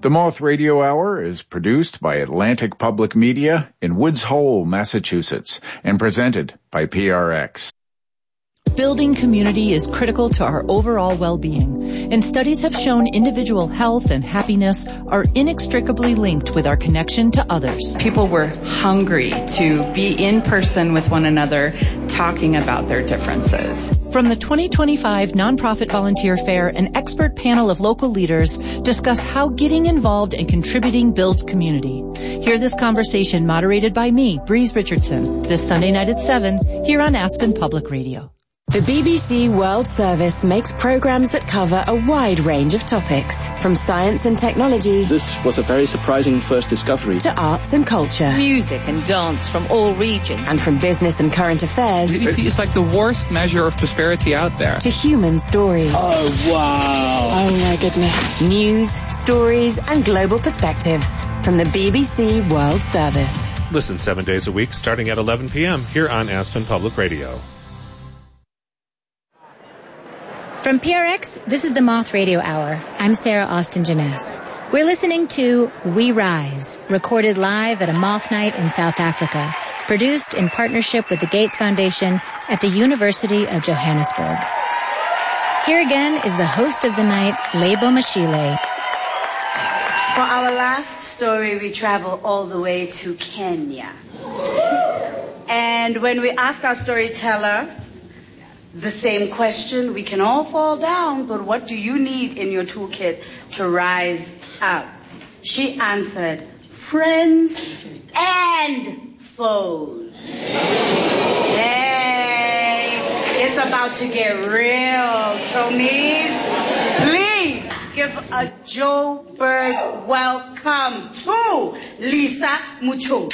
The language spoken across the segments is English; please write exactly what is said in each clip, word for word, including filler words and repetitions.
The Moth Radio Hour is produced by Atlantic Public Media in Woods Hole, Massachusetts, and presented by P R X. Building community is critical to our overall well-being, and studies have shown individual health and happiness are inextricably linked with our connection to others. People were hungry to be in person with one another, talking about their differences. From the twenty twenty-five Nonprofit Volunteer Fair, an expert panel of local leaders discussed how getting involved and contributing builds community. Hear this conversation moderated by me, Breeze Richardson, this Sunday night at seven here on Aspen Public Radio. The B B C World Service makes programs that cover a wide range of topics, from science and technology. This was a very surprising first discovery. To arts and culture. Music and dance from all regions. And from business and current affairs. G D P is like the worst measure of prosperity out there. To human stories. Oh, wow. Oh, my goodness. News, stories, and global perspectives from the B B C World Service. Listen seven days a week starting at eleven p.m. here on Aspen Public Radio. From P R X, this is the Moth Radio Hour. I'm Sarah Austin Janess. We're listening to We Rise, recorded live at a Moth Night in South Africa, produced in partnership with the Gates Foundation at the University of Johannesburg. Here again is the host of the night, Lebo Mashile. For our last story, we travel all the way to Kenya. And when we asked our storyteller the same question, we can all fall down, but what do you need in your toolkit to rise up? She answered, friends and foes. Hey, it's about to get real. Chomies, please give a Joburg welcome to Lisa Mucho.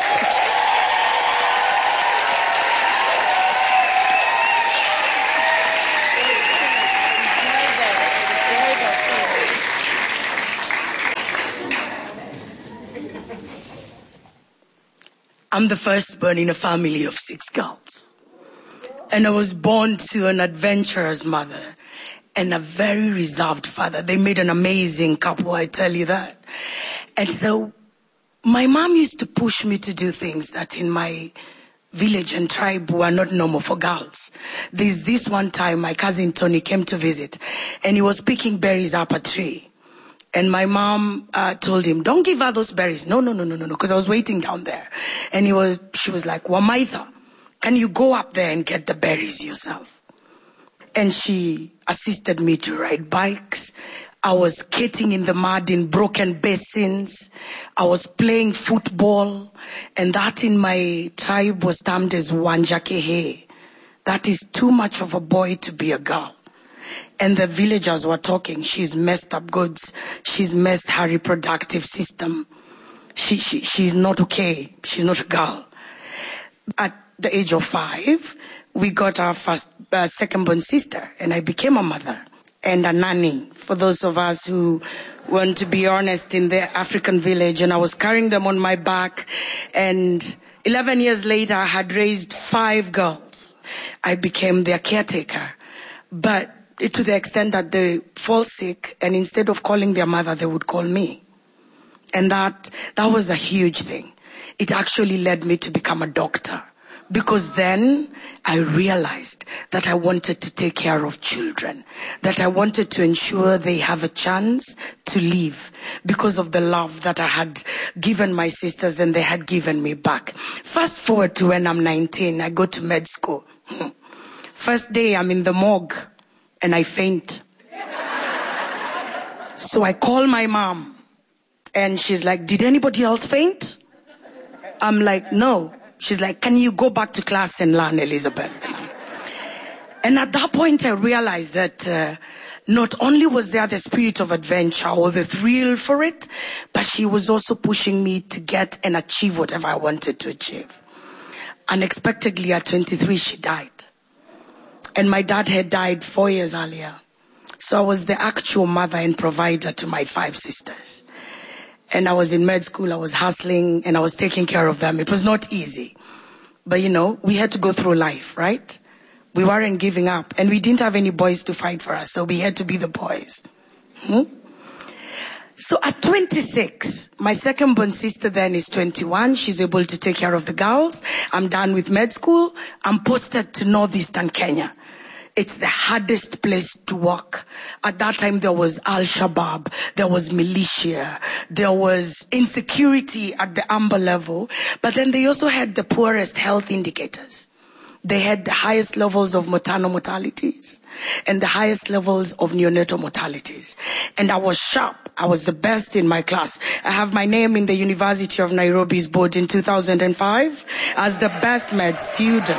I'm the firstborn in a family of six girls. And I was born to an adventurous mother and a very reserved father. They made an amazing couple, I tell you that. And so my mom used to push me to do things that in my village and tribe were not normal for girls. There's this one time my cousin Tony came to visit and he was picking berries up a tree. And my mom uh, told him, don't give her those berries. No, no, no, no, no, no, because I was waiting down there. And he was, she was like, Wamaitha, can you go up there and get the berries yourself? And she assisted me to ride bikes. I was skating in the mud in broken basins. I was playing football. And that in my tribe was termed as Wanjakehe. That is too much of a boy to be a girl. And the villagers were talking, she's messed up goods. She's messed her reproductive system. She, she, she's not okay. She's not a girl. At the age of five, we got our first, uh, second-born sister, and I became a mother and a nanny for those of us who want to be honest in the African village. And I was carrying them on my back. And eleven years later, I had raised five girls. I became their caretaker. But to the extent that they fall sick, and instead of calling their mother, they would call me. And that, that was a huge thing. It actually led me to become a doctor. Because then I realized that I wanted to take care of children, that I wanted to ensure they have a chance to live because of the love that I had given my sisters and they had given me back. Fast forward to when I'm nineteen, I go to med school. First day I'm in the morgue. And I faint. So I call my mom. And she's like, did anybody else faint? I'm like, no. She's like, can you go back to class and learn, Elizabeth? And at that point I realized that uh, not only was there the spirit of adventure or the thrill for it, but she was also pushing me to get and achieve whatever I wanted to achieve. Unexpectedly at twenty-three, she died. And my dad had died four years earlier. So I was the actual mother and provider to my five sisters. And I was in med school, I was hustling, and I was taking care of them. It was not easy. But you know, we had to go through life, right? We weren't giving up. And we didn't have any boys to fight for us, so we had to be the boys. Hmm? So at twenty twenty-six. My second born sister then is twenty-one. She's able to take care of the girls. I'm done with med school. I'm posted to northeastern Kenya. It's the hardest place to work. At that time, there was Al-Shabaab, there was militia, there was insecurity at the amber level, but then they also had the poorest health indicators. They had the highest levels of maternal mortalities and the highest levels of neonatal mortalities. And I was sharp. I was the best in my class. I have my name in the University of Nairobi's board in two thousand five as the best med student.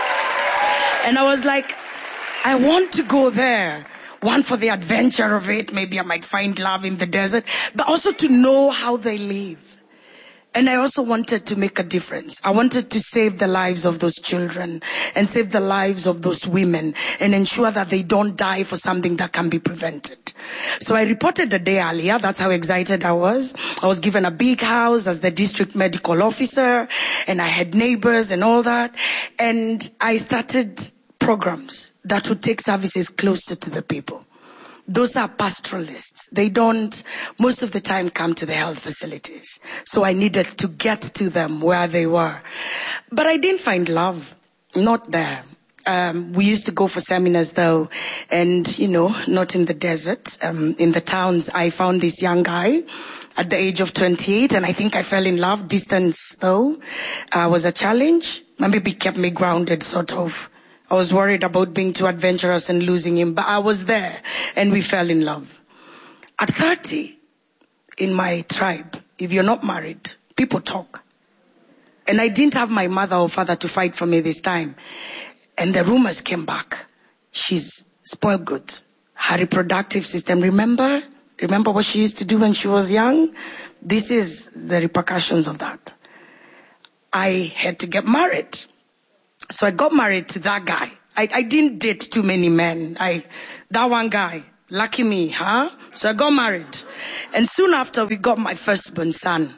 And I was like, I want to go there. One, for the adventure of it. Maybe I might find love in the desert, but also to know how they live. And I also wanted to make a difference. I wanted to save the lives of those children and save the lives of those women and ensure that they don't die for something that can be prevented. So I reported a day earlier. That's how excited I was. I was given a big house as the district medical officer, and I had neighbors and all that. And I started programs that would take services closer to the people. Those are pastoralists. They don't, most of the time, come to the health facilities. So I needed to get to them where they were. But I didn't find love. Not there. Um, we used to go for seminars, though, and, you know, not in the desert. Um, in the towns, I found this young guy at the age of twenty-eight, and I think I fell in love. Distance, though, uh, was a challenge. Maybe kept me grounded, sort of. I was worried about being too adventurous and losing him, but I was there, and we fell in love. At thirty, in my tribe, if you're not married, people talk. And I didn't have my mother or father to fight for me this time. And the rumors came back. She's spoiled goods. Her reproductive system, remember? Remember what she used to do when she was young? This is the repercussions of that. I had to get married. So I got married to that guy. I, I didn't date too many men. I, that one guy, lucky me, huh? So I got married. And soon after, we got my firstborn son.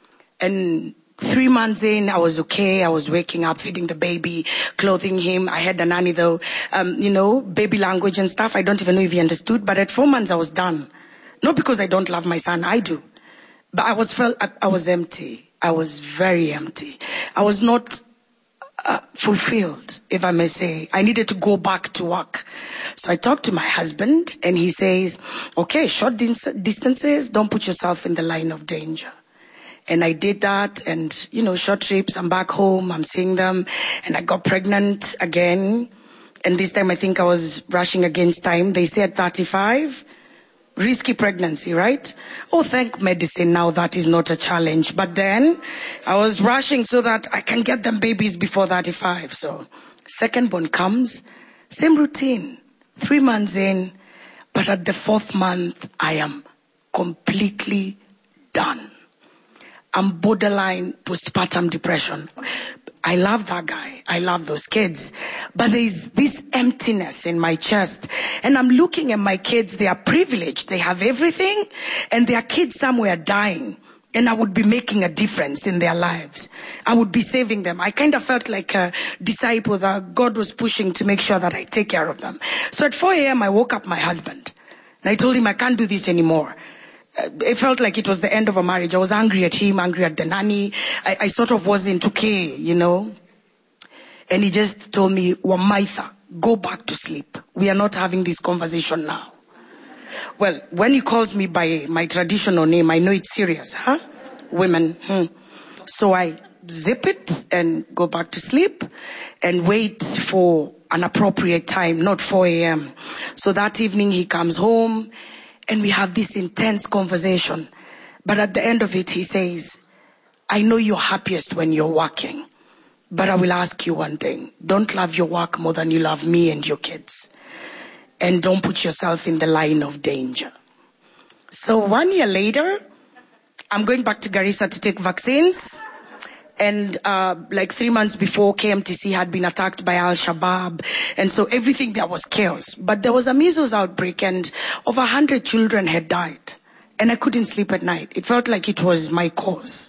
And three months in, I was okay. I was waking up, feeding the baby, clothing him. I had a nanny though, um, you know, baby language and stuff. I don't even know if he understood. But at four months, I was done. Not because I don't love my son, I do. But I was felt, I, I was empty. I was very empty. I was not Uh, fulfilled, if I may say. I needed to go back to work. So I talked to my husband, and he says, okay, short dis- distances, don't put yourself in the line of danger. And I did that, and, you know, short trips, I'm back home, I'm seeing them, and I got pregnant again. And this time I think I was rushing against time. They said thirty-five. Risky pregnancy, right? Oh, thank medicine, now that is not a challenge. But then I was rushing so that I can get them babies before thirty-five. So second born comes, same routine, three months in, but at the fourth month, I am completely done. I'm borderline postpartum depression. I love that guy. I love those kids. But there's this emptiness in my chest. And I'm looking at my kids. They are privileged. They have everything. And their kids somewhere dying. And I would be making a difference in their lives. I would be saving them. I kind of felt like a disciple that God was pushing to make sure that I take care of them. So at four a.m. I woke up my husband. And I told him I can't do this anymore. It felt like it was the end of a marriage. I was angry at him, angry at the nanny. I, I sort of wasn't okay, you know. And he just told me, Wamaitha, go back to sleep. We are not having this conversation now. Well, when he calls me by my traditional name, I know it's serious, huh? Women. Hmm. So I zip it and go back to sleep and wait for an appropriate time, not four a.m. So that evening he comes home, and we have this intense conversation. But at the end of it, he says, I know you're happiest when you're working. But I will ask you one thing. Don't love your work more than you love me and your kids. And don't put yourself in the line of danger. So one year later, I'm going back to Garissa to take vaccines. And uh like three months before, K M T C had been attacked by Al-Shabaab. And so everything there was chaos. But there was a measles outbreak, and over one hundred children had died. And I couldn't sleep at night. It felt like it was my cause.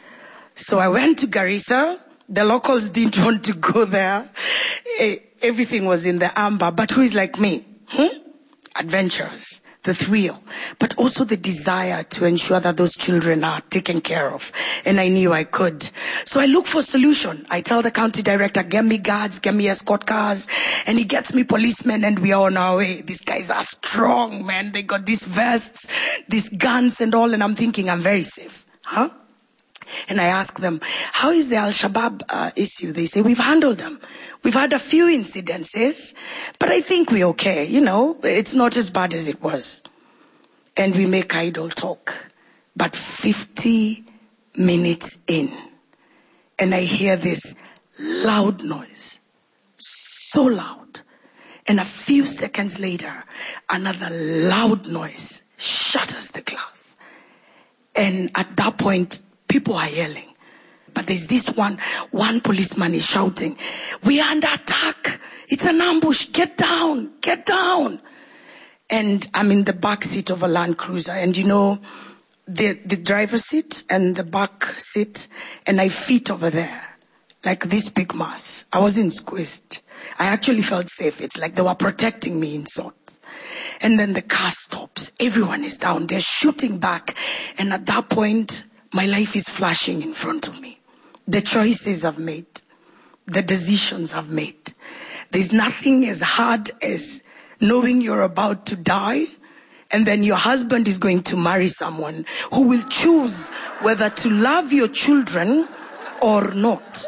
So I went to Garissa. The locals didn't want to go there. Everything was in the amber. But who is like me? Hmm? Adventurous. the thrill, but also the desire to ensure that those children are taken care of. And I knew I could. So I look for a solution. I tell the county director, get me guards, get me escort cars, and he gets me policemen, and we are on our way. These guys are strong, man. They got these vests, these guns and all, and I'm thinking I'm very safe. Huh? And I ask them, how is the Al-Shabaab uh, issue? They say, we've handled them. We've had a few incidences, but I think we're okay. You know, it's not as bad as it was. And we make idle talk. But fifty minutes in, and I hear this loud noise. So loud. And a few seconds later, another loud noise shatters the glass. And at that point, people are yelling. But there's this one, one policeman is shouting, we are under attack. It's an ambush. Get down. Get down. And I'm in the back seat of a Land Cruiser. And you know, the, the driver's seat and the back seat, and I fit over there. Like this big mass. I wasn't squeezed. I actually felt safe. It's like they were protecting me in sorts. And then the car stops. Everyone is down. They're shooting back. And at that point, my life is flashing in front of me. The choices I've made, the decisions I've made. There's nothing as hard as knowing you're about to die, and then your husband is going to marry someone who will choose whether to love your children or not.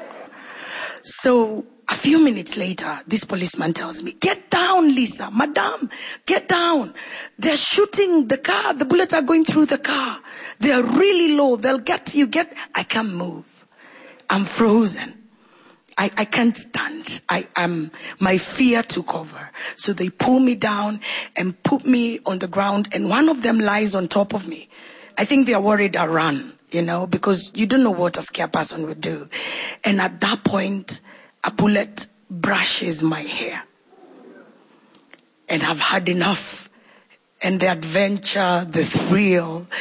So a few minutes later, this policeman tells me, get down, Lisa, madam, get down. They're shooting the car. The bullets are going through the car. They're really low. They'll get you. Get, I can't move. I'm frozen. I, I can't stand. I am, my fear took over. So they pull me down and put me on the ground, and one of them lies on top of me. I think they're worried I run, you know, because you don't know what a scared person would do. And at that point, a bullet brushes my hair. And I've had enough. And the adventure, the thrill,